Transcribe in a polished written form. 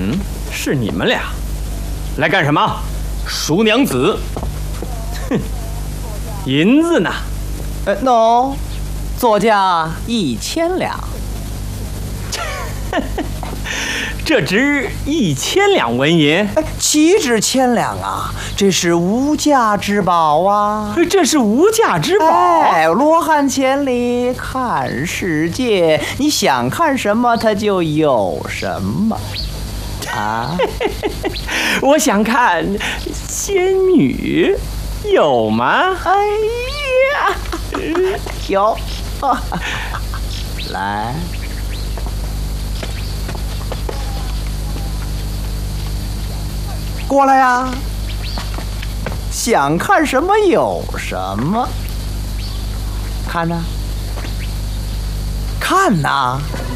是你们俩来干什么？赎娘子。哼，银子呢喏，作价1000两。 这值1000两纹银。 岂止1000两啊！这是无价之宝啊！ 这是无价之宝。 罗汉千里看世界，你想看什么，它就有什么。啊！ 我想看仙女，有吗？ 哎呀，有。来。过来呀！想看什么有什么，看呐，看呐！